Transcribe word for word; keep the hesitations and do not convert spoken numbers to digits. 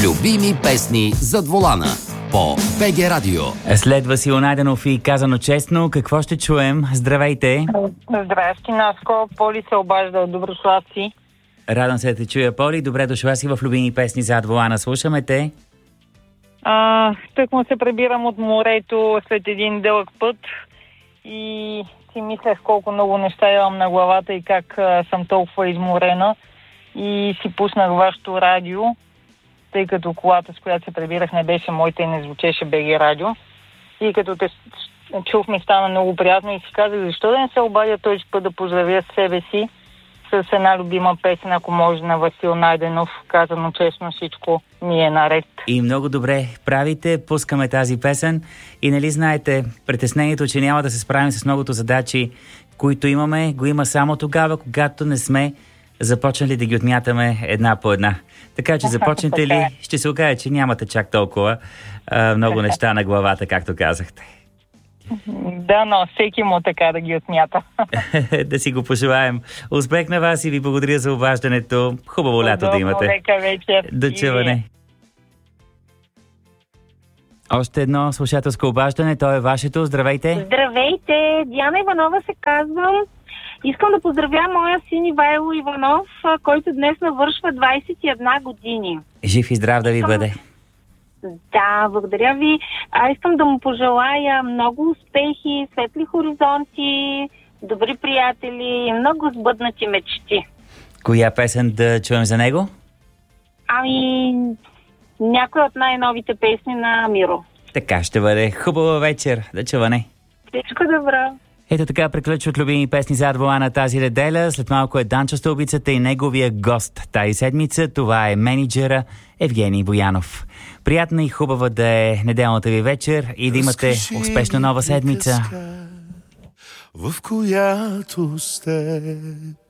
Любими песни зад волана по БГ Радио. След Васил Найденов и Казано честно, какво ще чуем? Здравейте! Здрасти, Наско. Поли се обажда от Доброславци. Радвам се да те чуя, Поли. Добре дошла си в Любими песни зад волана. Слушаме те. А, тъкмо се прибирам от морето след един дълъг път и си мислех колко много неща имам на главата и как а, съм толкова изморена. И си пуснах вашето радио, тъй като колата, с която се прибирах, не беше моята и не звучеше БГ Радио. И като те чух, ми стана много приятно и си казах, защо да не се обадя този път да поздравя себе си с една любима песен, ако може, на Васил Найденов. Казано честно, всичко ми е наред. И много добре правите, пускаме тази песен. И нали знаете, притеснението, че няма да се справим с многото задачи, които имаме, го има само тогава, когато не сме започнали да ги отмятаме една по една. Така че започнете ли, ще се окаже, че нямате чак толкова а, много неща на главата, както казахте. Да, но всеки му така да ги отмята. Да си го пожелаем. Успех на вас и ви благодаря за обаждането. Хубаво лято да имате. Лека вечер. До чуване. Още едно слушателско обаждане, то е вашето. Здравейте. Здравейте, Диана Иванова се казвам. Искам да поздравя моя син Ивайло Иванов, който днес навършва двайсет и една години. Жив и здрав да ви искам... бъде. Да, благодаря ви. А, искам да му пожелая много успехи, светли хоризонти, добри приятели и много сбъднати мечти. Коя песен да чуем за него? Ами, някой от най-новите песни на Миро. Така ще бъде. Хубава вечер. Да чуване. Всичко добро. Ето така приключват любими песни зад волана тази неделя. След малко е Данчо Стълбицата и неговия гост тази седмица. Това е мениджъра Евгений Боянов. Приятна и хубава да е неделната ви вечер и да имате успешна нова седмица. В която сте